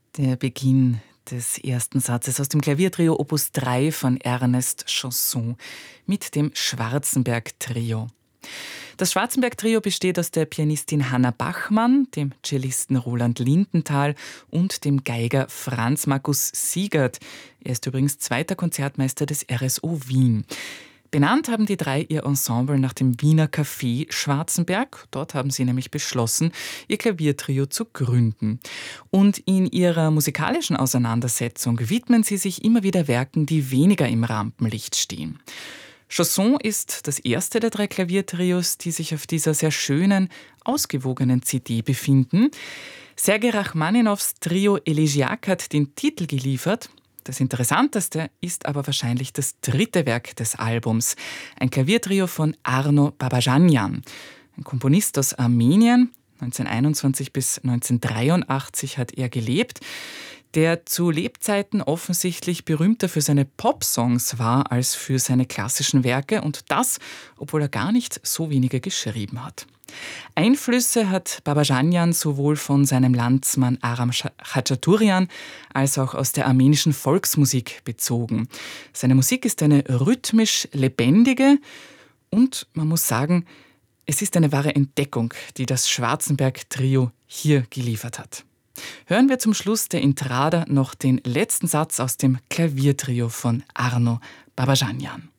Der Beginn des ersten Satzes aus dem Klaviertrio Opus 3 von Ernest Chausson mit dem Schwarzenberg-Trio. Das Schwarzenberg-Trio besteht aus der Pianistin Hanna Bachmann, dem Cellisten Roland Lindenthal und dem Geiger Franz Markus Siegert. Er ist übrigens zweiter Konzertmeister des RSO Wien. Benannt haben die drei ihr Ensemble nach dem Wiener Café Schwarzenberg. Dort haben sie nämlich beschlossen, ihr Klaviertrio zu gründen. Und in ihrer musikalischen Auseinandersetzung widmen sie sich immer wieder Werken, die weniger im Rampenlicht stehen. Chausson ist das erste der drei Klaviertrios, die sich auf dieser sehr schönen, ausgewogenen CD befinden. Sergei Rachmaninows Trio Elegiac hat den Titel geliefert. Das Interessanteste ist aber wahrscheinlich das dritte Werk des Albums, ein Klaviertrio von Arno Babajanjan, ein Komponist aus Armenien. 1921 bis 1983 hat er gelebt, der zu Lebzeiten offensichtlich berühmter für seine Popsongs war als für seine klassischen Werke, und das, obwohl er gar nicht so wenige geschrieben hat. Einflüsse hat Babajanjan sowohl von seinem Landsmann Aram Khachaturian als auch aus der armenischen Volksmusik bezogen. Seine Musik ist eine rhythmisch lebendige und man muss sagen, es ist eine wahre Entdeckung, die das Schwarzenberg-Trio hier geliefert hat. Hören wir zum Schluss der Intrada noch den letzten Satz aus dem Klaviertrio von Arno Babajanjan.